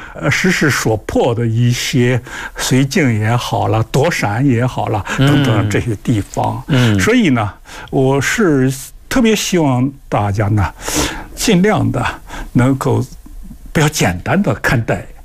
时势所迫的一些绥靖也好了，躲闪也好了，等等这些地方。所以呢，我是特别希望大家呢，尽量的能够不要简单的看待